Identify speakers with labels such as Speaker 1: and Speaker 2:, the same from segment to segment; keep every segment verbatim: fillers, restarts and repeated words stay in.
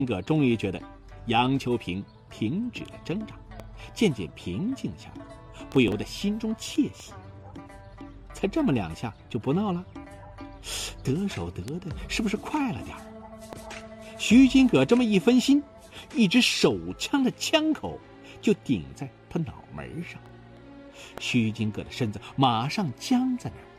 Speaker 1: 葛终于觉得杨秋平停止了挣扎，渐渐平静下来，不由得心中窃喜。才这么两下就不闹了，得手得的是不是快了点？徐金葛这么一分心，一支手枪的枪口就顶在他脑门上，徐金葛的身子马上僵在那儿。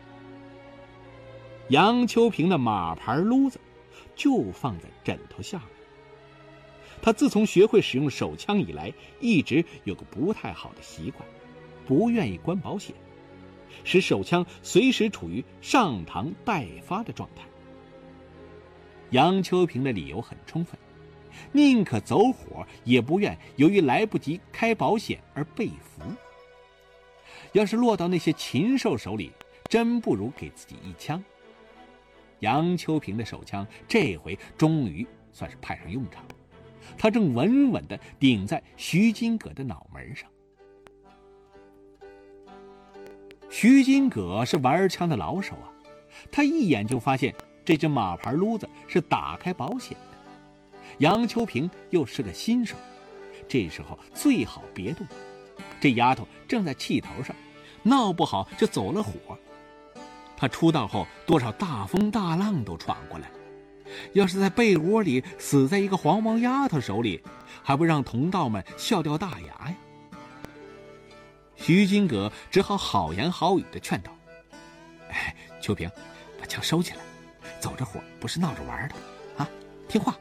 Speaker 1: 杨秋平的马牌撸子就放在枕头下面。他自从学会使用手枪以来，一直有个不太好的习惯，不愿意关保险，使手枪随时处于上膛待发的状态。杨秋平的理由很充分，宁可走火，也不愿由于来不及开保险而被俘。要是落到那些禽兽手里，真不如给自己一枪。杨秋平的手枪这回终于算是派上用场，他正稳稳地顶在徐金葛的脑门上。徐金葛是玩枪的老手啊，他一眼就发现这只马牌撸子是打开保险的。杨秋平又是个新手，这时候最好别动，这丫头正在气头上，闹不好就走了火。他出道后多少大风大浪都闯过来，要是在被窝里死在一个黄毛丫头手里，还不让同道们笑掉大牙呀？徐金葛只好好言好语地劝道：哎，秋平，把枪收起来，走着火不是闹着玩的啊，听话。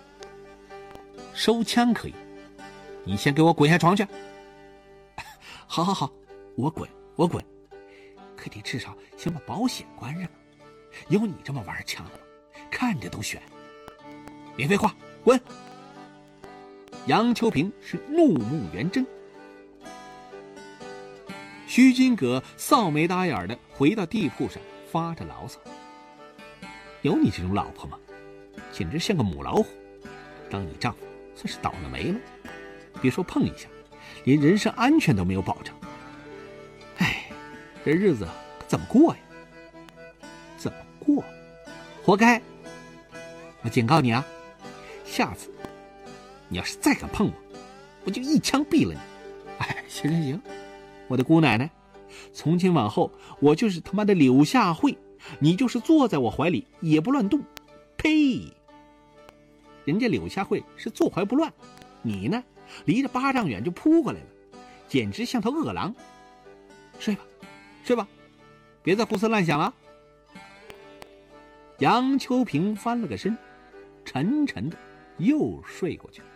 Speaker 1: 收枪可以，你先给我滚下床去。好好好，我滚我滚，可得至少先把保险关上。有你这么玩枪的吗？看着都悬。别废话，滚！杨秋平是怒目圆睁。徐金葛臊眉打眼的回到地铺上，发着牢骚：有你这种老婆吗？简直像个母老虎，当你丈夫算是倒了霉了，别说碰一下，连人身安全都没有保障。哎，这日子可怎么过呀？怎么过？活该！我警告你啊，下次你要是再敢碰我，我就一枪毙了你。哎，行行行，我的姑奶奶，从今往后我就是他妈的柳下惠，你就是坐在我怀里也不乱动。呸！人家柳下惠是坐怀不乱，你呢，离着八丈远就扑过来了，简直像头饿狼。睡吧，睡吧，别再胡思乱想了。杨秋平翻了个身，沉沉的又睡过去了。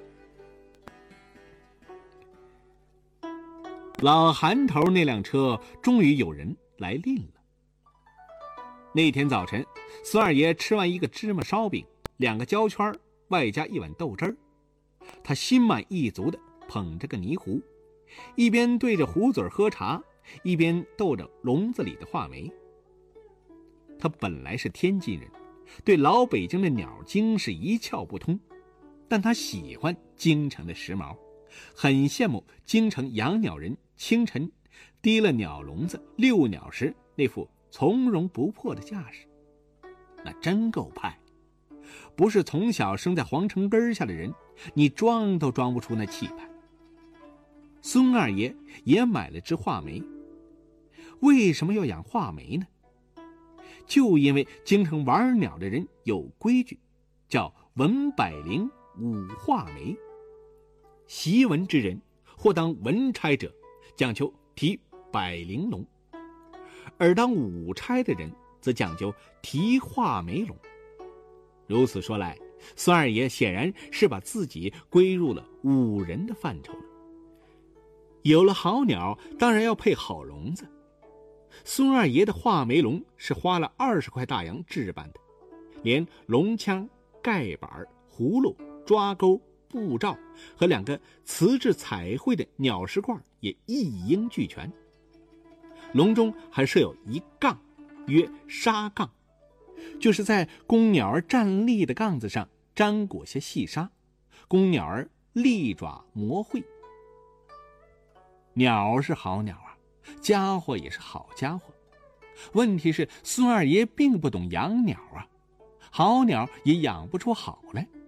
Speaker 1: 老韩头那辆车终于有人来拎了。那天早晨，孙二爷吃完一个芝麻烧饼，两个焦圈，外加一碗豆汁儿，他心满意足地捧着个泥壶，一边对着壶嘴喝茶，一边逗着笼子里的画眉。他本来是天津人，对老北京的鸟经是一窍不通，但他喜欢京城的时髦，很羡慕京城养鸟人清晨提了鸟笼子遛鸟时那副从容不迫的架势，那真够派。不是从小生在皇城根下的人，你装都装不出那气派。孙二爷也买了只画眉。为什么要养画眉呢？就因为京城玩鸟的人有规矩，叫文百灵武画眉。习文之人或当文差者，讲究提百灵笼，而当武差的人则讲究提画眉笼。如此说来，孙二爷显然是把自己归入了武人的范畴了。有了好鸟，当然要配好笼子。孙二爷的画眉笼是花了二十块大洋置办的，连笼腔、盖板、葫芦、抓钩、布罩和两个瓷质彩绘的鸟食罐也一应俱全。笼中还设有一杠，曰纱杠，就是在公鸟儿站立的杠子上沾裹些细沙，供鸟儿利爪磨会。鸟是好鸟啊，家伙也是好家伙，问题是孙二爷并不懂养鸟啊，好鸟也养不出好来。